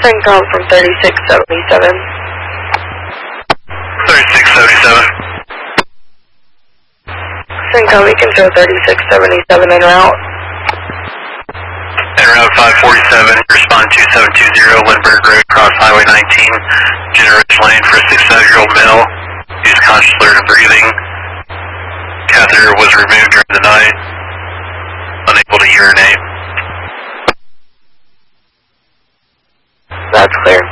Syncom from 3677. 3677. Syncom, we can show 3677 en route. En route 547, respond 2720 Lindbergh Road, cross Highway 19, Generation Lane for a 6-year-old male. He's conscious, alert, and breathing. Catheter was removed during the night. Unable to urinate. That's clear.